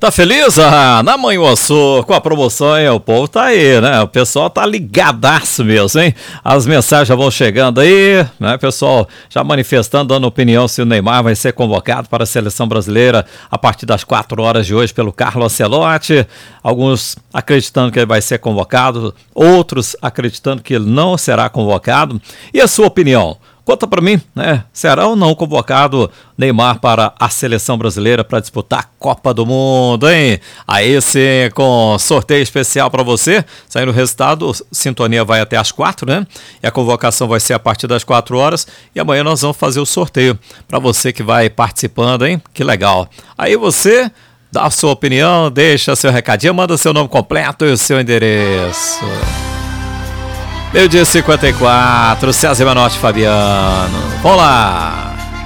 Tá feliz? Na Manhuaçu, com a promoção, hein? O povo tá aí, né? O pessoal tá ligadaço mesmo, hein? As mensagens já vão chegando aí, né? O pessoal já manifestando, dando opinião se o Neymar vai ser convocado para a seleção brasileira a partir das 4 horas de hoje pelo Carlo Ancelotti. Alguns acreditando que ele vai ser convocado, outros acreditando que ele não será convocado. E a sua opinião? Conta pra mim, né? Será ou não convocado Neymar para a seleção brasileira para disputar a Copa do Mundo, hein? Aí sim, com sorteio especial para você. Saindo o resultado, sintonia vai até às 4, né? E a convocação vai ser a partir das 4 horas. E amanhã nós vamos fazer o sorteio para você que vai participando, hein? Que legal. Aí você dá a sua opinião, deixa seu recadinho, manda seu nome completo e o seu endereço. Meio-dia 54, César Manotti Fabiano. Vamos lá!